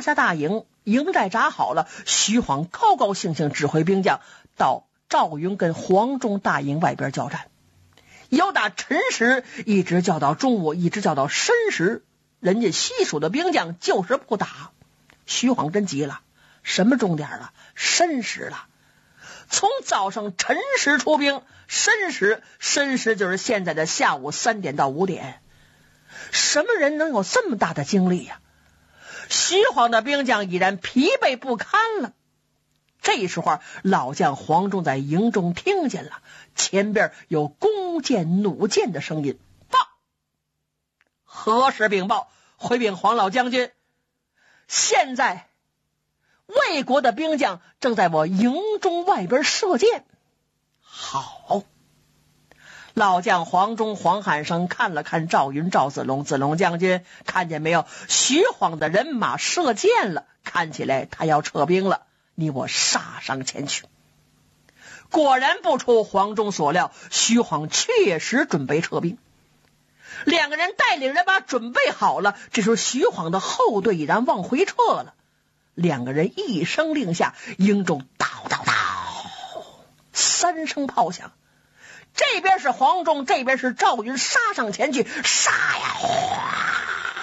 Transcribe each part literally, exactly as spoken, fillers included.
下大营，营寨扎好了，徐晃高高兴兴指挥兵将到赵云跟黄忠大营外边交战，由打辰时一直叫到中午，一直叫到申时，人家西蜀的兵将就是不打。徐晃真急了，什么钟点了？申时了。从早上辰时出兵，申时申时就是现在的下午三点到五点。什么人能有这么大的精力呀、啊？徐晃的兵将已然疲惫不堪了。这时候老将黄忠在营中听见了，前边有弓箭弩箭的声音。报！何时禀报？回禀黄老将军，现在魏国的兵将正在我营中外边射箭。好！老将黄忠黄汉升看了看赵云赵子龙，子龙将军看见没有？徐晃的人马射箭了，看起来他要撤兵了，你我杀上前去。果然不出黄忠所料，徐晃确实准备撤兵。两个人带领人马准备好了，这时候徐晃的后队已然往回撤了。两个人一声令下，营中叨叨叨三声炮响，这边是黄忠，这边是赵云，杀上前去，杀呀！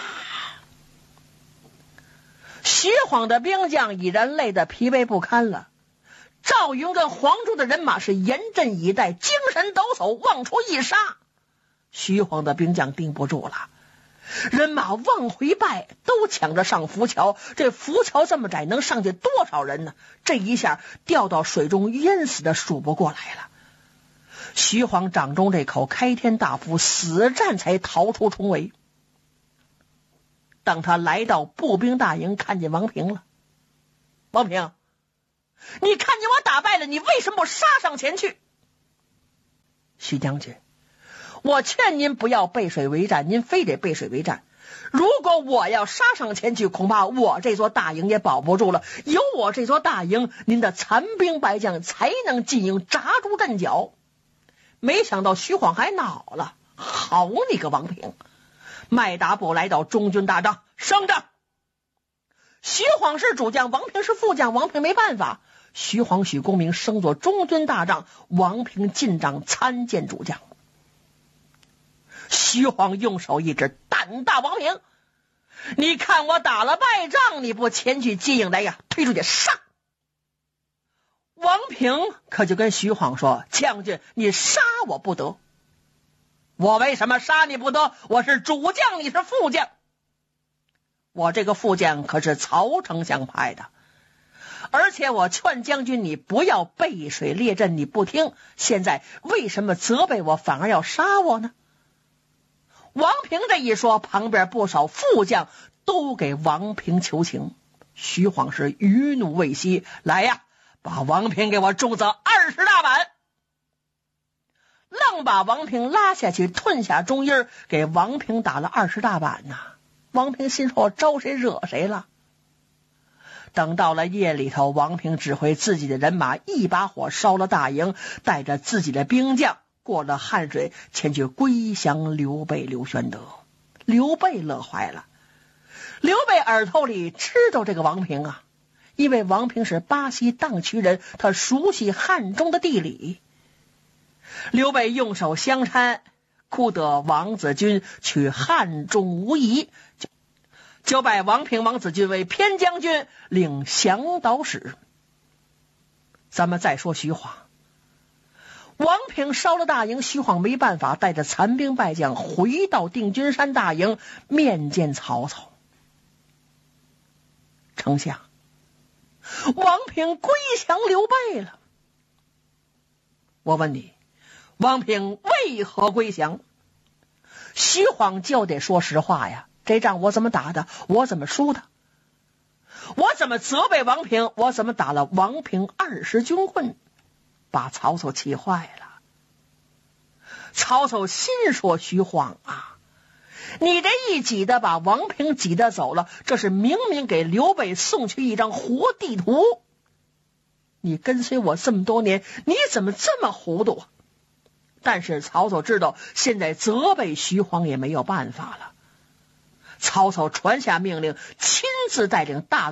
徐晃的兵将已然累得疲惫不堪了，赵云跟黄忠的人马是严阵以待，精神抖擞，往出一杀。徐晃的兵将顶不住了，人马往回败，都抢着上浮桥。这浮桥这么窄，能上去多少人呢？这一下掉到水中淹死的数不过来了。徐晃掌中这口开天大斧，死战才逃出重围。当他来到步兵大营，看见王平了。王平，你看见我打败了，你为什么不杀上前去？徐将军，我劝您不要背水为战，您非得背水为战。如果我要杀上前去，恐怕我这座大营也保不住了。有我这座大营，您的残兵败将才能进营扎住阵脚。没想到徐晃还恼了，好你个王平！麦达布来到中军大帐，升帐。徐晃是主将，王平是副将，王平没办法。徐晃、许公明升作中军大帐，王平进帐参见主将。徐晃用手一指，胆大王平，你看我打了败仗，你不前去接应来呀？推出去杀！王平可就跟徐晃说，将军，你杀我不得。我为什么杀你不得？我是主将，你是副将。我这个副将可是曹丞相派的，而且我劝将军你不要背水列阵，你不听，现在为什么责备我，反而要杀我呢？王平这一说，旁边不少副将都给王平求情。徐晃是余怒未息，来呀，把王平给我重责二十大板，愣把王平拉下去，吞下中音，给王平打了二十大板呐。王平心说，我招谁惹谁了？等到了夜里头，王平指挥自己的人马一把火烧了大营，带着自己的兵将过了汉水，前去归降刘备、刘玄德。刘备乐坏了，刘备耳朵里知道这个王平啊，因为王平是巴西荡渠人，他熟悉汉中的地理。刘备用手相搀，哭得王子军取汉中无疑，就就拜王平、王子军为偏将军，领降导使。咱们再说徐晃，王平烧了大营，徐晃没办法，带着残兵败将回到定军山大营，面见曹操。丞相，王平归降刘备了。我问你，王平为何归降？徐晃就得说实话呀，这仗我怎么打的？我怎么输的？我怎么责备王平？我怎么打了王平二十军棍？把曹操气坏了。曹操心说，徐晃啊，你这一挤的把王平挤得走了，这是明明给刘备送去一张活地图。你跟随我这么多年，你怎么这么糊涂啊？但是曹操知道现在责备徐晃也没有办法了。曹操传下命令，亲自带领大